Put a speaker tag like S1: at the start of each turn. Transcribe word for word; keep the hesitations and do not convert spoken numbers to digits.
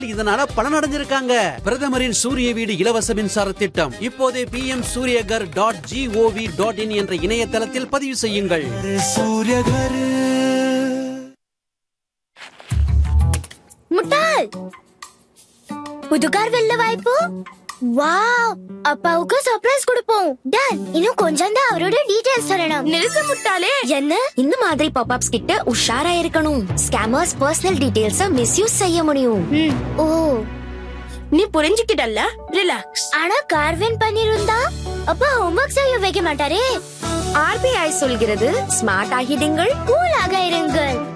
S1: இதனால பலனடைஞ்சிருக்காங்க. பிரதமரின் சூரிய வீடு இலவச மின்சார திட்டம் இப்போதே B M Surya Ghar dot gov dot in என்ற இணையதளத்தில் பதிவு செய்யுங்கள்.
S2: முட்டாள் புது கார் வெல்ல வாய்ப்பு. வாவ், அப்பாவுக்கு சர்ப்ரைஸ் கொடுப்போம். டன், இன்னும் கொஞ்சம் தான் அவரோட டீடைல்ஸ் சொல்லணும்.
S3: நிறுத்து முட்டாளே.
S2: என்ன?
S3: இந்த மாதிரி பாப்அப்ஸ் கிட்ட உஷாரா இருக்கணும். ஸ்கேமர்ஸ் பர்சனல் டீடைல்ஸ மிஸ்யூஸ் செய்ய முடியும்.
S2: ஓ,
S3: நீ புரிஞ்சுக்கிட்டல்ல? ரிலாக்ஸ்.
S2: ஆனா கார் வின் பண்ணிருந்தா அப்பா ஹோம்வொர்க் செய்ய வைக்க மாட்டாரே.
S3: ஆர்பிஐ சொல்கிறது ஸ்மார்ட் ஆகிடுங்கள்,
S2: கூலாக இருங்கள்.